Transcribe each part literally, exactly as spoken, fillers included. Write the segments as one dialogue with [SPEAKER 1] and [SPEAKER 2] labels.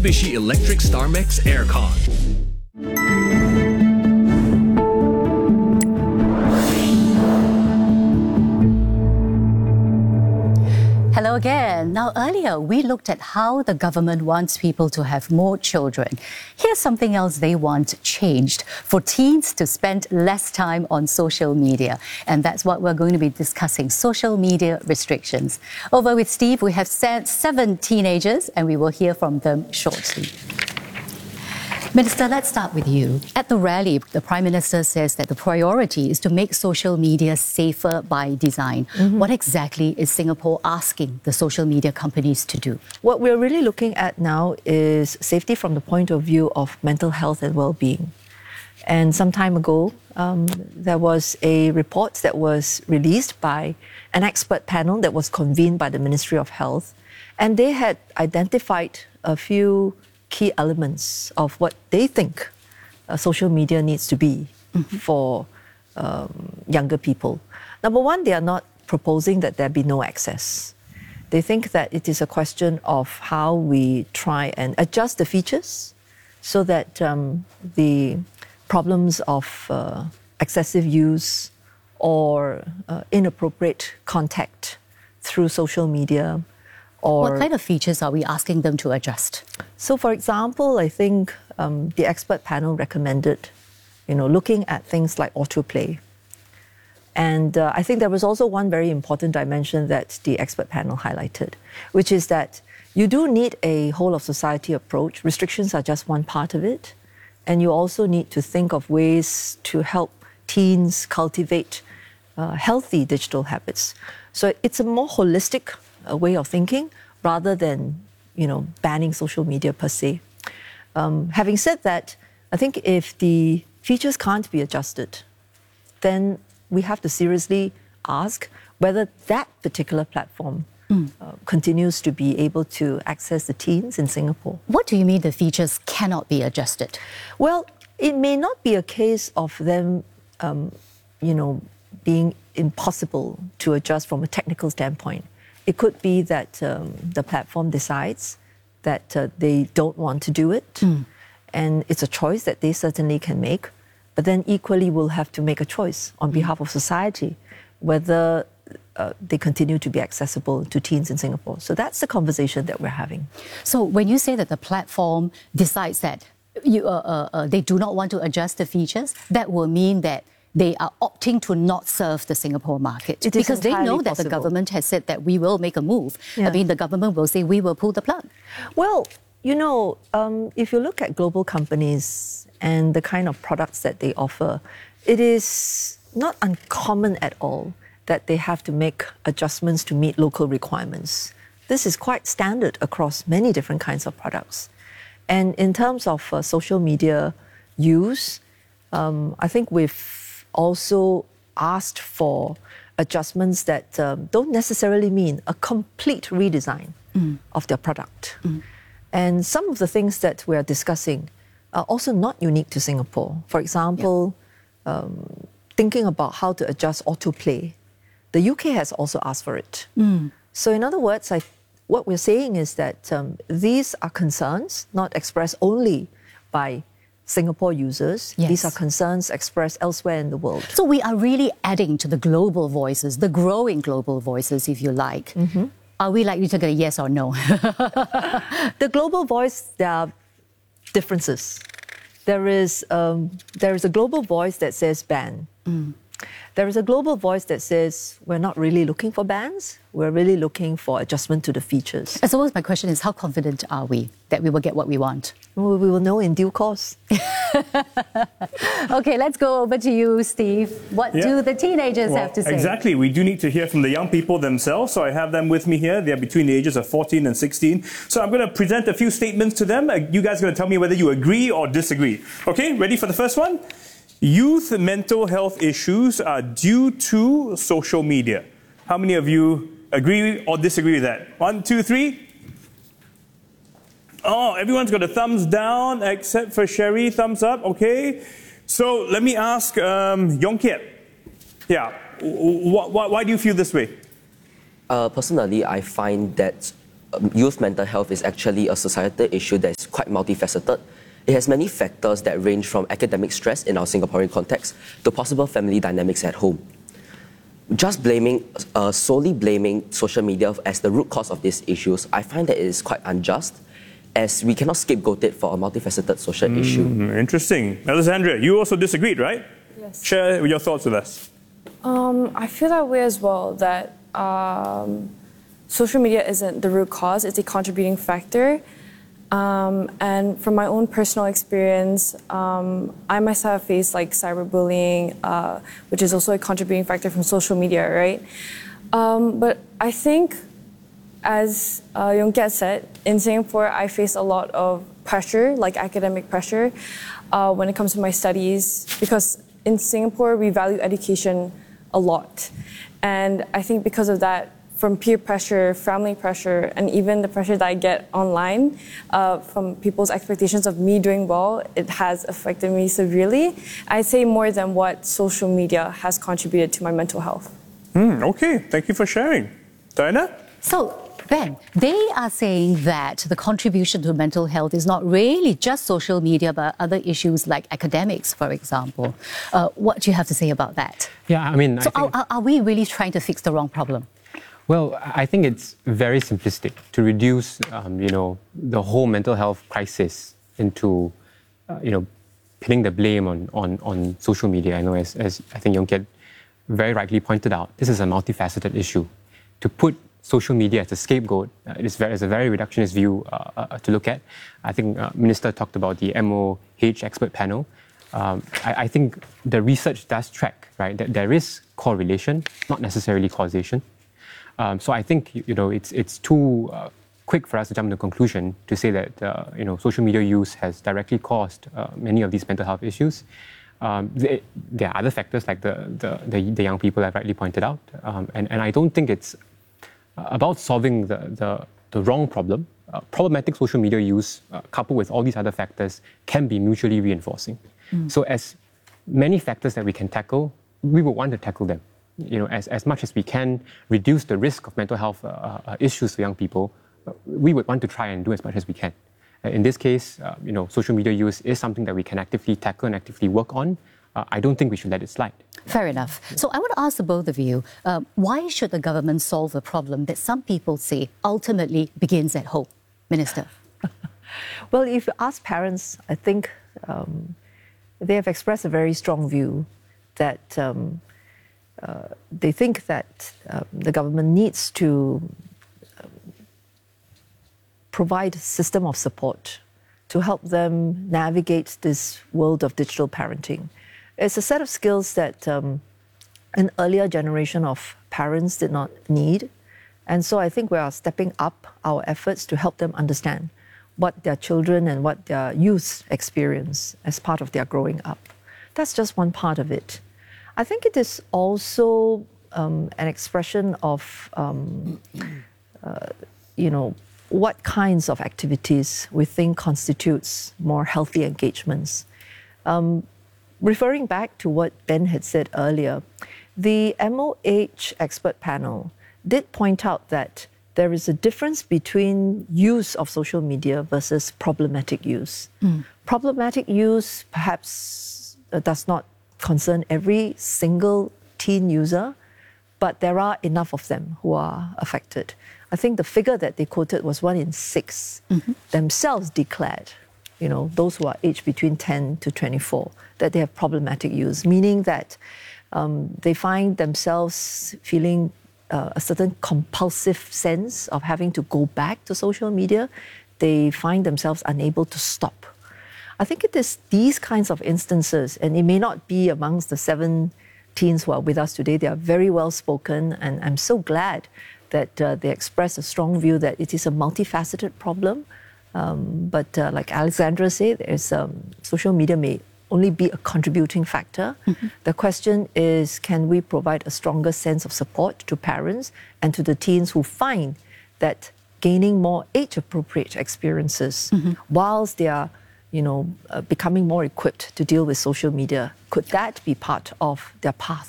[SPEAKER 1] Mitsubishi Electric StarMax Aircon.
[SPEAKER 2] Hello again. Now, earlier we looked at how the government wants people to have more children. Here's something else they want changed: for teens to spend less time on social media. And that's what we're going to be discussing: social media restrictions. Over with Steve, we have seven teenagers and we will hear from them shortly. Minister, let's start with you. At the rally, the Prime Minister says that the priority is to make social media safer by design. Mm-hmm. What exactly is Singapore asking the social media companies to do?
[SPEAKER 3] What we're really looking at now is safety from the point of view of mental health and well-being. And some time ago, um, there was a report that was released by an expert panel that was convened by the Ministry of Health. And they had identified a few key elements of what they think uh, social media needs to be mm-hmm. for um, younger people. Number one, they are not proposing that there be no access. They think that it is a question of how we try and adjust the features so that um, the problems of uh, excessive use or uh, inappropriate contact through social media. Or,
[SPEAKER 2] what kind of features are we asking them to adjust?
[SPEAKER 3] So, for example, I think um, the expert panel recommended, you know, looking at things like autoplay. And uh, I think there was also one very important dimension that the expert panel highlighted, which is that you do need a whole-of-society approach. Restrictions are just one part of it. And you also need to think of ways to help teens cultivate uh, healthy digital habits. So it's a more holistic a way of thinking rather than, you know, banning social media per se. Um, having said that, I think if the features can't be adjusted, then we have to seriously ask whether that particular platform mm. uh, continues to be able to access the teens in Singapore.
[SPEAKER 2] What do you mean the features cannot be adjusted?
[SPEAKER 3] Well, it may not be a case of them, um, you know, being impossible to adjust from a technical standpoint. It could be that um, the platform decides that uh, they don't want to do it, mm. and it's a choice that they certainly can make, but then equally will have to make a choice on behalf of society whether uh, they continue to be accessible to teens in Singapore. So that's the conversation that we're having.
[SPEAKER 2] So when you say that the platform decides that you, uh, uh, uh, they do not want to adjust the features, that will mean that they are opting to not serve the Singapore market
[SPEAKER 3] it
[SPEAKER 2] because they know that
[SPEAKER 3] possible.
[SPEAKER 2] the government has said that we will make a move. Yeah. I mean, the government will say we will pull the plug.
[SPEAKER 3] Well, you know, um, if you look at global companies and the kind of products that they offer, it is not uncommon at all that they have to make adjustments to meet local requirements. This is quite standard across many different kinds of products. And in terms of uh, social media use, um, I think we've also asked for adjustments that um, don't necessarily mean a complete redesign mm. of their product. Mm. And some of the things that we're discussing are also not unique to Singapore. For example, yeah. um, thinking about how to adjust autoplay. The U K has also asked for it. Mm. So in other words, I, what we're saying is that um, these are concerns not expressed only by Singapore users. Yes. These are concerns expressed elsewhere in the world.
[SPEAKER 2] So we are really adding to the global voices, the growing global voices, if you like. Mm-hmm. Are we likely to get a yes or no?
[SPEAKER 3] The global voice, there are differences. There is, um, there is a global voice that says ban. Mm. There is a global voice that says we're not really looking for bans, we're really looking for adjustment to the features.
[SPEAKER 2] I suppose my question is, how confident are we that we will get what we want?
[SPEAKER 3] Well, we will know in due course.
[SPEAKER 2] Okay, let's go over to you, Steve. What yeah. do the teenagers
[SPEAKER 4] well,
[SPEAKER 2] have to say?
[SPEAKER 4] Exactly. We do need to hear from the young people themselves. So I have them with me here. They're between the ages of fourteen and sixteen. So I'm going to present a few statements to them. You guys are going to tell me whether you agree or disagree. Okay, ready for the first one? Youth mental health issues are due to social media. How many of you agree or disagree with that? One, two, three. Oh, everyone's got a thumbs down except for Sherry. Thumbs up, okay. So let me ask um, Yong Kiat. Yeah, wh wh why do you feel this way?
[SPEAKER 5] Uh, personally, I find that youth mental health is actually a societal issue that is quite multifaceted. It has many factors that range from academic stress in our Singaporean context to possible family dynamics at home. Just blaming, uh, solely blaming social media as the root cause of these issues, I find that it is quite unjust, as we cannot scapegoat it for a multifaceted social mm, issue.
[SPEAKER 4] Interesting. Alessandra, you also disagreed, right?
[SPEAKER 6] Yes.
[SPEAKER 4] Share your thoughts with us.
[SPEAKER 6] Um, I feel that way as well, that um, social media isn't the root cause, it's a contributing factor. Um, and from my own personal experience, um, I myself have faced like cyberbullying, uh, which is also a contributing factor from social media, right? Um, but I think, as uh, Yong Kiat said, in Singapore, I face a lot of pressure, like academic pressure, uh, when it comes to my studies, because in Singapore, we value education a lot. And I think because of that, from peer pressure, family pressure, and even the pressure that I get online uh, from people's expectations of me doing well, it has affected me severely. I'd say more than what social media has contributed to my mental health.
[SPEAKER 4] Mm, okay, thank you for sharing. Diana?
[SPEAKER 2] So, Ben, they are saying that the contribution to mental health is not really just social media, but other issues like academics, for example. Uh, what do you have to say about that?
[SPEAKER 7] Yeah, I mean...
[SPEAKER 2] So
[SPEAKER 7] I think...
[SPEAKER 2] are, are we really trying to fix the wrong problem?
[SPEAKER 7] Well, I think it's very simplistic to reduce, um, you know, the whole mental health crisis into, uh, you know, pinning the blame on, on, on social media. I know, as, as I think Yong Kiat very rightly pointed out, this is a multifaceted issue. To put social media as a scapegoat uh, is, very, is a very reductionist view uh, uh, to look at. I think uh, Minister talked about the M O H expert panel. Um, I, I think the research does track, right, that there is correlation, not necessarily causation. Um, so I think, you know, it's it's too uh, quick for us to jump to the conclusion to say that, uh, you know, social media use has directly caused uh, many of these mental health issues. Um, they, there are other factors like the, the, the, the young people I've rightly pointed out. Um, and, and I don't think it's about solving the, the, the wrong problem. Uh, problematic social media use, uh, coupled with all these other factors, can be mutually reinforcing. Mm. So as many factors that we can tackle, we would want to tackle them. You know, as, as much as we can reduce the risk of mental health uh, uh, issues for young people, uh, we would want to try and do as much as we can. Uh, in this case, uh, you know, social media use is something that we can actively tackle and actively work on. Uh, I don't think we should let it slide.
[SPEAKER 2] Fair enough. So I want to ask the both of you, uh, why should the government solve a problem that some people say ultimately begins at home? Minister.
[SPEAKER 3] Well, if you ask parents, I think um, they have expressed a very strong view that um, Uh, they think that uh, the government needs to um, provide a system of support to help them navigate this world of digital parenting. It's a set of skills that um, an earlier generation of parents did not need. And so I think we are stepping up our efforts to help them understand what their children and what their youth experience as part of their growing up. That's just one part of it. I think it is also um, an expression of, um, uh, you know, what kinds of activities we think constitutes more healthy engagements. Um, referring back to what Ben had said earlier, the M O H expert panel did point out that there is a difference between use of social media versus problematic use. Mm. Problematic use perhaps uh, does not concern every single teen user, but there are enough of them who are affected. I think the figure that they quoted was one in six mm-hmm. themselves declared, you know, those who are aged between ten to twenty-four, that they have problematic use, meaning that um, they find themselves feeling uh, a certain compulsive sense of having to go back to social media. They find themselves unable to stop. I think it is these kinds of instances, and it may not be amongst the seven teens who are with us today. They are very well spoken, and I'm so glad that uh, they express a strong view that it is a multifaceted problem. Um, but uh, like Alexandra said, there's, um, social media may only be a contributing factor. Mm-hmm. The question is, can we provide a stronger sense of support to parents and to the teens who find that gaining more age-appropriate experiences mm-hmm. whilst they are you know, uh, becoming more equipped to deal with social media. Could that be part of their path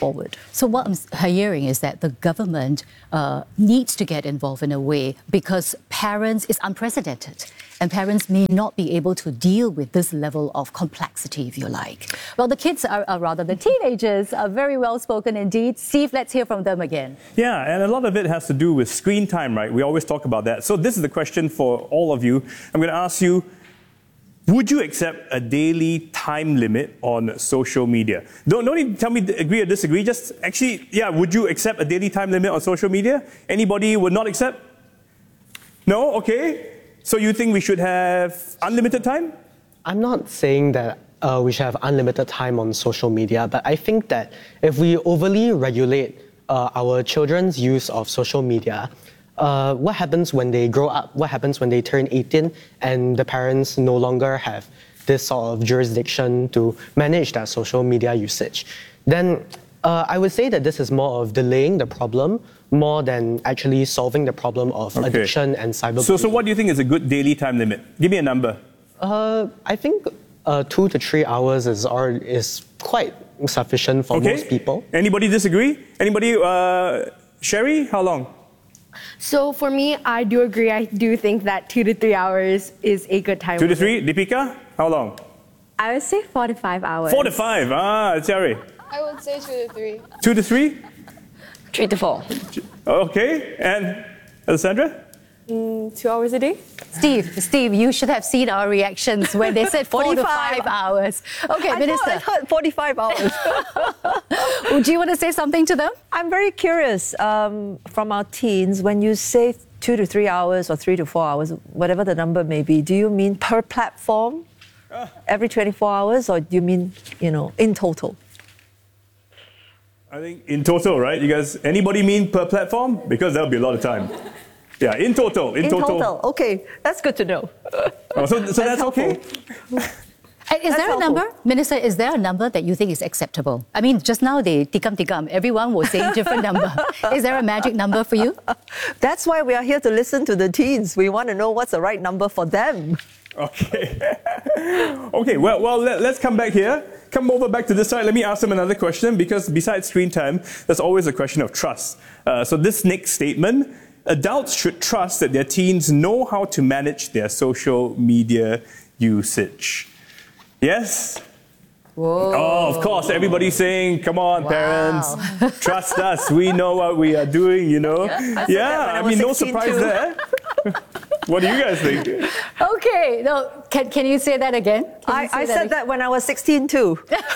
[SPEAKER 3] forward.
[SPEAKER 2] So what I'm hearing is that the government uh, needs to get involved in a way because parents is unprecedented and parents may not be able to deal with this level of complexity, if you like. Well, the kids, are, are rather the teenagers, are very well spoken indeed. Steve, let's hear from them again.
[SPEAKER 4] Yeah, and a lot of it has to do with screen time, right? We always talk about that. So this is the question for all of you. I'm going to ask you, would you accept a daily time limit on social media? Don't, don't even tell me agree or disagree. Just actually, yeah, would you accept a daily time limit on social media? Anybody would not accept? No? Okay. So you think we should have unlimited time?
[SPEAKER 8] I'm not saying that uh, we should have unlimited time on social media, but I think that if we overly regulate uh, our children's use of social media, Uh, what happens when they grow up? What happens when they turn eighteen and the parents no longer have this sort of jurisdiction to manage their social media usage? Then uh, I would say that this is more of delaying the problem more than actually solving the problem of
[SPEAKER 4] Okay.
[SPEAKER 8] addiction and cyberbullying.
[SPEAKER 4] So, so what do you think is a good daily time limit? Give me a number.
[SPEAKER 8] Uh, I think uh, two to three hours is, or, is quite sufficient for
[SPEAKER 4] Okay.
[SPEAKER 8] most people.
[SPEAKER 4] Anybody disagree? Anybody? Uh, Sherry, how long?
[SPEAKER 9] So for me, I do agree. I do think that two to three hours is a good time.
[SPEAKER 4] Two to
[SPEAKER 9] limit.
[SPEAKER 4] three. Deepika, how long?
[SPEAKER 9] I would say four to five hours.
[SPEAKER 4] Four to five. Ah, Sherry.
[SPEAKER 10] I would say two to three.
[SPEAKER 4] Two to three.
[SPEAKER 3] Three to four.
[SPEAKER 4] Okay. And Alessandra?
[SPEAKER 6] Mm, two hours a day?
[SPEAKER 2] Steve, Steve, you should have seen our reactions when they said four to five hours. Okay,
[SPEAKER 3] I
[SPEAKER 2] Minister,
[SPEAKER 3] thought I heard forty-five hours.
[SPEAKER 2] would you want to say something to them?
[SPEAKER 3] I'm very curious um, from our teens, when you say two to three hours or three to four hours, whatever the number may be, do you mean per platform every twenty-four hours, or do you mean, you know, in total?
[SPEAKER 4] I think in total, right? You guys, anybody mean per platform? Because that'll be a lot of time. Yeah, in total. In,
[SPEAKER 3] In
[SPEAKER 4] total.
[SPEAKER 3] total. Okay, that's good to know.
[SPEAKER 4] Oh, so so that's, okay?
[SPEAKER 2] And is
[SPEAKER 3] That's
[SPEAKER 2] there a
[SPEAKER 3] helpful.
[SPEAKER 2] number, Minister, is there a number that you think is acceptable? I mean, just now they tikam tikam, everyone was saying different number. Is there a magic number for you?
[SPEAKER 3] That's why we are here to listen to the teens. We want to know what's the right number for them.
[SPEAKER 4] Okay. Okay, well, well let, let's come back here. Come over back to this side. Let me ask them another question, because besides screen time, there's always a question of trust. Uh, so this next statement, adults should trust that their teens know how to manage their social media usage. Yes?
[SPEAKER 2] Whoa.
[SPEAKER 4] Oh, of course, everybody's saying, come on, parents, trust us. We know what we are doing, you know?
[SPEAKER 3] I said
[SPEAKER 4] Yeah,
[SPEAKER 3] that when I
[SPEAKER 4] I
[SPEAKER 3] was
[SPEAKER 4] mean, no
[SPEAKER 3] sixteen
[SPEAKER 4] surprise
[SPEAKER 3] too.
[SPEAKER 4] there. What do you guys think?
[SPEAKER 2] Okay, no, can, can you say that again? Can
[SPEAKER 3] I,
[SPEAKER 2] you say
[SPEAKER 3] I said that when I was sixteen too.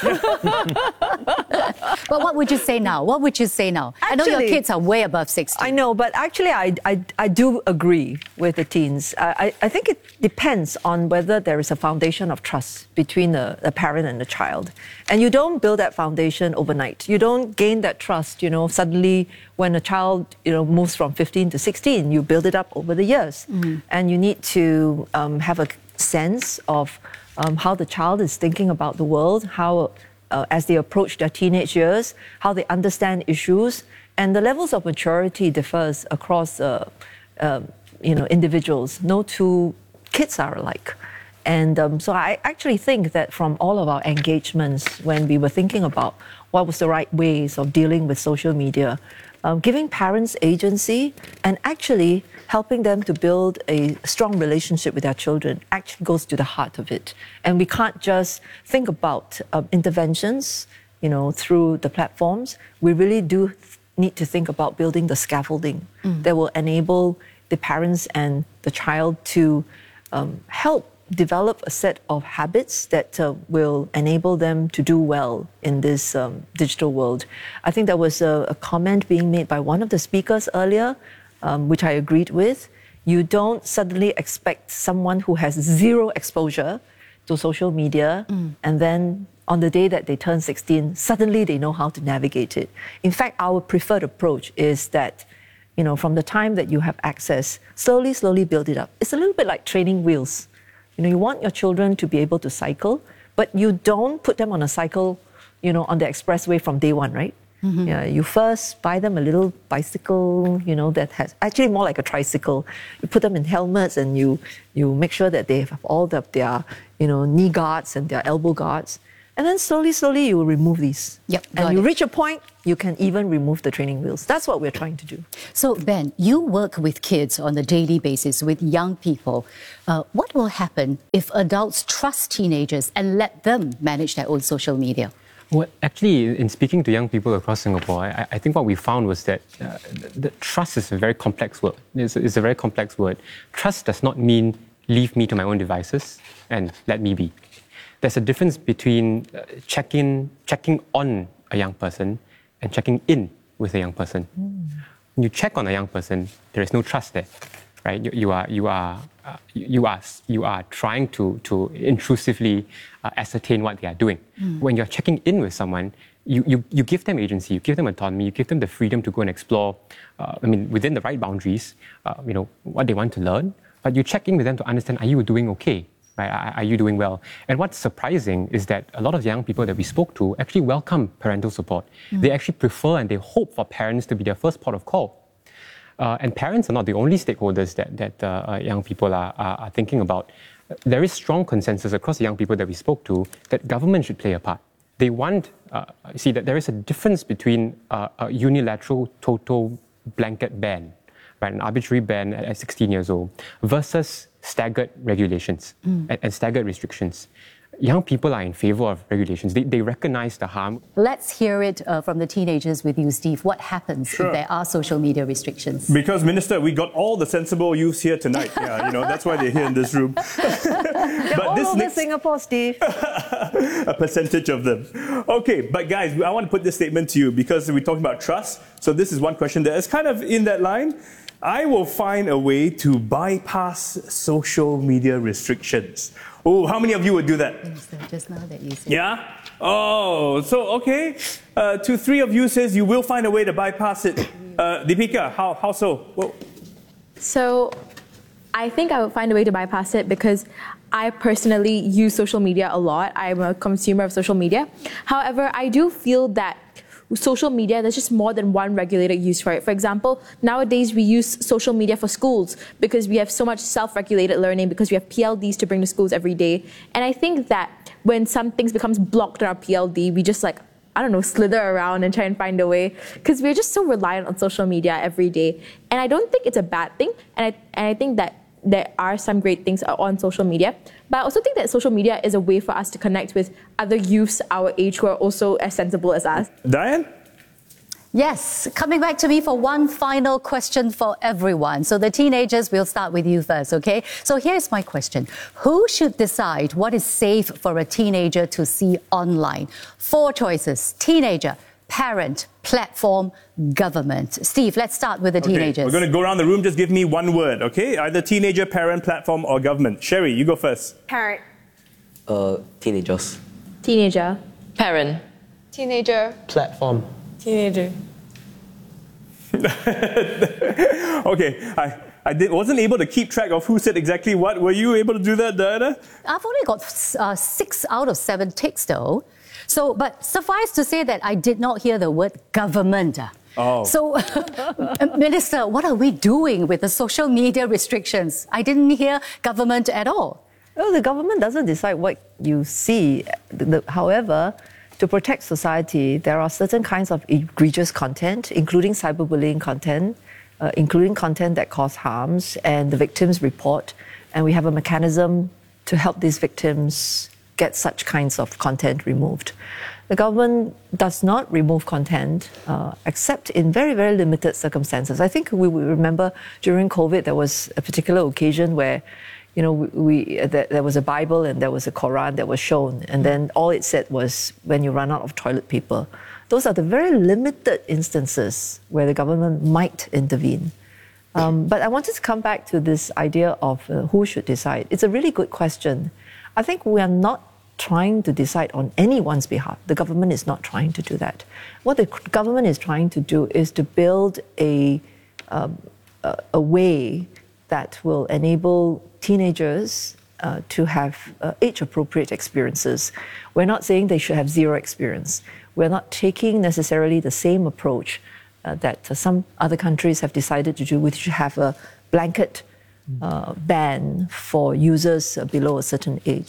[SPEAKER 2] But what would you say now? What would you say now? I know your
[SPEAKER 3] Actually,
[SPEAKER 2] kids are way above sixty.
[SPEAKER 3] I know, but actually, I, I, I do agree with the teens. I, I, I think it depends on whether there is a foundation of trust between the, the parent and the child. And you don't build that foundation overnight. You don't gain that trust, you know, suddenly when a child, you know, moves from fifteen to sixteen, you build it up over the years. Mm. And you need to um, have a sense of um, how the child is thinking about the world, how uh, as they approach their teenage years, how they understand issues, and the levels of maturity differs across, uh, uh, you know, individuals. No two kids are alike. And um, so I actually think that from all of our engagements, when we were thinking about what was the right ways of dealing with social media, um, giving parents agency and actually helping them to build a strong relationship with their children actually goes to the heart of it. And we can't just think about um, interventions, you know, through the platforms. We really do th- need to think about building the scaffolding mm. that will enable the parents and the child to um, help develop a set of habits that uh, will enable them to do well in this um, digital world. I think there was a, a comment being made by one of the speakers earlier, um, which I agreed with. You don't suddenly expect someone who has zero exposure to social media mm. and then on the day that they turn sixteen, suddenly they know how to navigate it. In fact, our preferred approach is that, you know, from the time that you have access, slowly, slowly build it up. It's a little bit like training wheels. You know, you want your children to be able to cycle, but you don't put them on a cycle, you know, on the expressway from day one, right? Mm-hmm. Yeah, you first buy them a little bicycle, you know, that has actually more like a tricycle. You put them in helmets and you you make sure that they have all the, their, you know, knee guards and their elbow guards. And then slowly, slowly, you will remove these.
[SPEAKER 2] Yep,
[SPEAKER 3] and
[SPEAKER 2] got
[SPEAKER 3] you
[SPEAKER 2] it.
[SPEAKER 3] reach a point, you can even remove the training wheels. That's what we're trying to do.
[SPEAKER 2] So, Ben, you work with kids on a daily basis, with young people. Uh, what will happen if adults trust teenagers and let them manage their own social media?
[SPEAKER 7] Well, actually, in speaking to young people across Singapore, I, I think what we found was that uh, the, the trust is a very complex word. It's, it's a very complex word. Trust does not mean leave me to my own devices and let me be. There's a difference between uh, checking, checking on a young person and checking in with a young person. Mm. When you check on a young person, there is no trust there, right? You, you are, you are, uh, you are, you are trying to, to intrusively uh, ascertain what they are doing. Mm. When you're checking in with someone, you, you, you give them agency, you give them autonomy, you give them the freedom to go and explore, uh, I mean, within the right boundaries, uh, you know, what they want to learn, but you check in with them to understand, are you doing okay? Right? Are you doing well? And what's surprising is that a lot of young people that we spoke to actually welcome parental support. Mm. They actually prefer and they hope for parents to be their first port of call. Uh, and parents are not the only stakeholders that, that uh, young people are, are, are thinking about. There is strong consensus across the young people that we spoke to that government should play a part. They want, uh, see that there is a difference between uh, a unilateral total blanket ban, right, an arbitrary ban at, at sixteen years old, versus staggered regulations mm. and, and staggered restrictions. Young people are in favor of regulations. They, they recognize the harm.
[SPEAKER 2] Let's hear it uh, from the teenagers with you, Steve. What happens sure. if there are social media restrictions?
[SPEAKER 4] Because, Minister, we got all the sensible youths here tonight. Yeah, you know, that's why they're here in this room.
[SPEAKER 3] They're but all this over next... Singapore, Steve.
[SPEAKER 4] A percentage of them. Okay, but guys, I want to put this statement to you because we're talking about trust. So this is one question that is kind of in that line. I will find a way to bypass social media restrictions. Oh, how many of you would do that?
[SPEAKER 2] Just now that you said.
[SPEAKER 4] Yeah? Oh, so, okay. Uh, two, three of you says you will find a way to bypass it. Uh, Deepika, how, how so? Whoa.
[SPEAKER 10] So, I think I would find a way to bypass it because I personally use social media a lot. I'm a consumer of social media. However, I do feel that social media, there's just more than one regulated use for it. For example, nowadays we use social media for schools because we have so much self-regulated learning because we have P L Ds to bring to schools every day. And I think that when some things becomes blocked on our P L D, we just like, I don't know, slither around and try and find a way because we're just so reliant on social media every day. And I don't think it's a bad thing. And I, and I think that there are some great things on social media. But I also think that social media is a way for us to connect with other youths our age who are also as sensible as us.
[SPEAKER 4] Diane?
[SPEAKER 2] Yes, coming back to me for one final question for everyone. So the teenagers, we'll start with you first, okay? So here's my question. Who should decide what is safe for a teenager to see online? Four choices: teenager, parent, platform, government. Steve, let's start with the
[SPEAKER 4] okay,
[SPEAKER 2] teenagers.
[SPEAKER 4] We're going to go around the room. Just give me one word, okay? Either teenager, parent, platform, or government. Sherry, you go first.
[SPEAKER 9] Parent.
[SPEAKER 5] Uh, teenagers.
[SPEAKER 10] Teenager.
[SPEAKER 11] Parent.
[SPEAKER 9] Teenager.
[SPEAKER 8] Platform.
[SPEAKER 6] Teenager.
[SPEAKER 4] Okay, I, I did, wasn't able to keep track of who said exactly what. Were you able to do that, Diana?
[SPEAKER 2] I've only got uh, six out of seven ticks, though. So, but suffice to say that I did not hear the word government.
[SPEAKER 4] Oh.
[SPEAKER 2] So, Minister, what are we doing with the social media restrictions? I didn't hear government at all.
[SPEAKER 3] Well, the government doesn't decide what you see. The, however, to protect society, there are certain kinds of egregious content, including cyberbullying content, uh, including content that cause harms, and the victims report. And we have a mechanism to help these victims get such kinds of content removed. The government does not remove content uh, except in very, very limited circumstances. I think we remember during COVID there was a particular occasion where, you know, we, we there, there was a Bible and there was a Quran that was shown, and then all it said was when you run out of toilet paper. Those are the very limited instances where the government might intervene. Um, but I wanted to come back to this idea of uh, who should decide. It's a really good question. I think we are not trying to decide on anyone's behalf. The government is not trying to do that. What the government is trying to do is to build a, um, a, a way that will enable teenagers uh, to have uh, age-appropriate experiences. We're not saying they should have zero experience. We're not taking necessarily the same approach uh, that uh, some other countries have decided to do, which have a blanket Uh, ban for users uh, below a certain age.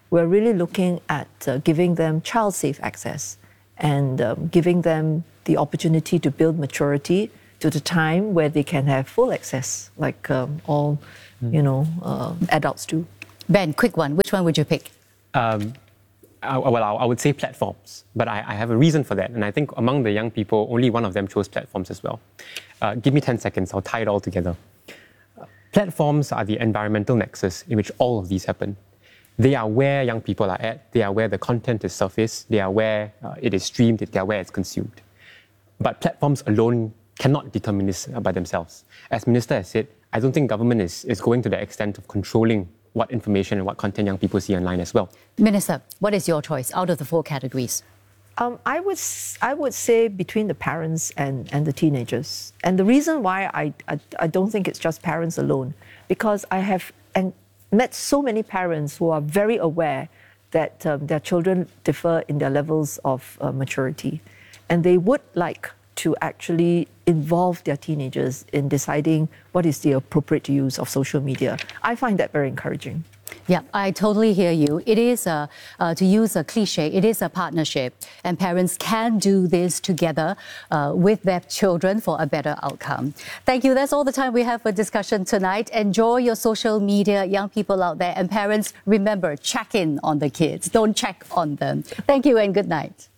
[SPEAKER 3] we're really looking at uh, giving them child-safe access and um, giving them the opportunity to build maturity to the time where they can have full access, like um, all, you know, uh, adults do.
[SPEAKER 2] Ben, quick one. Which one would you pick?
[SPEAKER 7] Um, I, well, I, I would say platforms, but I, I have a reason for that. And I think among the young people, only one of them chose platforms as well. Uh, give me ten seconds, I'll tie it all together. Uh, platforms are the environmental nexus in which all of these happen. They are where young people are at, they are where the content is surfaced, they are where uh, it is streamed, they are where it's consumed. But platforms alone cannot determine this by themselves. As Minister has said, I don't think government is, is going to the extent of controlling what information and what content young people see online as well.
[SPEAKER 2] Minister, what is your choice out of the four categories?
[SPEAKER 3] Um, I would I would say between the parents and, and the teenagers. And the reason why I, I, I don't think it's just parents alone, because I have and met so many parents who are very aware that um, their children differ in their levels of uh, maturity. And they would like to actually involve their teenagers in deciding what is the appropriate use of social media. I find that very encouraging.
[SPEAKER 2] Yeah, I totally hear you. It is, a, uh, to use a cliche, it is a partnership. And parents can do this together uh, with their children for a better outcome. Thank you. That's all the time we have for discussion tonight. Enjoy your social media, young people out there. And parents, remember, check in on the kids. Don't check on them. Thank you and good night.